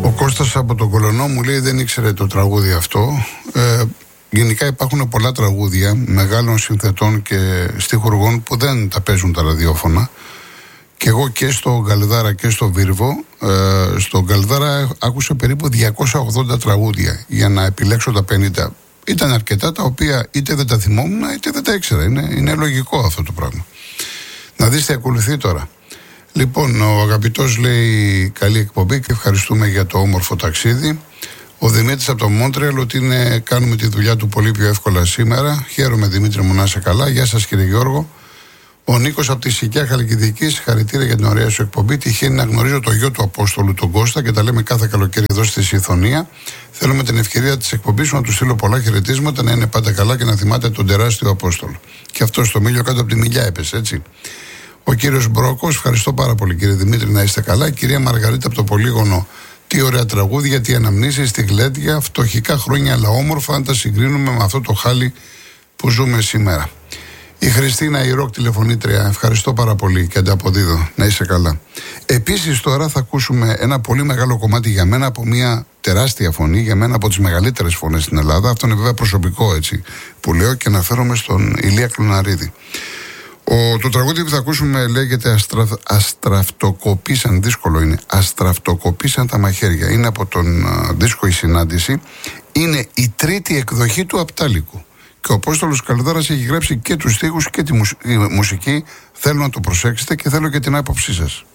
Ο Κώστας από τον Κολωνό μου λέει δεν ήξερε το τραγούδι αυτό. Γενικά υπάρχουν πολλά τραγούδια μεγάλων συνθετών και στιχουργών που δεν τα παίζουν τα ραδιόφωνα. Και εγώ και στο Γκαλδάρα και στο Βίρβο, στο Γκαλδάρα άκουσα περίπου 280 τραγούδια για να επιλέξω τα 50. Ήταν αρκετά τα οποία είτε δεν τα θυμόμουν είτε δεν τα ήξερα. Είναι λογικό αυτό το πράγμα. Να δεις τι ακολουθεί τώρα. Λοιπόν, ο αγαπητός λέει καλή εκπομπή και ευχαριστούμε για το όμορφο ταξίδι. Ο Δημήτρης από το Μόντρεαλ ότι κάνουμε τη δουλειά του πολύ πιο εύκολα σήμερα. Χαίρομαι Δημήτρη μου, να είσαι καλά. Γεια σας κύριε Γιώργο. Ο Νίκος από τη Σικιά Χαλκιδική, συγχαρητήρια για την ωραία σου εκπομπή. Τυχαίνει να γνωρίζω το γιο του Απόστολου, τον Κώστα, και τα λέμε κάθε καλοκαίρι εδώ στη Συθωνία. Θέλω με την ευκαιρία της εκπομπής να του στείλω πολλά χαιρετίσματα, να είναι πάντα καλά και να θυμάται τον τεράστιο Απόστολο. Και αυτό στο Μήλιο κάτω από τη Μιλιά έπεσε, έτσι. Ο κύριος Μπρόκος, ευχαριστώ πάρα πολύ κύριε Δημήτρη, να είστε καλά. Η κυρία Μαργαρίτα από το Πολύγωνο, τι ωραία τραγούδια, τι αναμνήσεις, τι γλέντια, φτωχικά χρόνια αλλά όμορφα, αν τα συγκρίνουμε με αυτό το χάλι που ζούμε σήμερα. Η Χριστίνα η Ροκ τηλεφωνήτρια, ευχαριστώ πάρα πολύ και ανταποδίδω, να είσαι καλά. Επίσης τώρα θα ακούσουμε ένα πολύ μεγάλο κομμάτι για μένα από μια τεράστια φωνή, για μένα από τις μεγαλύτερες φωνές στην Ελλάδα. Αυτό είναι βέβαια προσωπικό έτσι που λέω και αναφέρομαι στον Ηλία Κλουναρίδη. Το τραγούδι που θα ακούσουμε λέγεται Αστραφτοκοπήσαν, δύσκολο είναι, Αστραφτοκοπήσαν τα μαχαίρια. Είναι από τον δίσκο Η Συνάντηση. Είναι η τρίτη εκδοχή του Απτάλικου. Και ο Απόστολος Καλδάρας έχει γράψει και τους στίχους και τη μουσική. Θέλω να το προσέξετε και θέλω και την άποψή σας.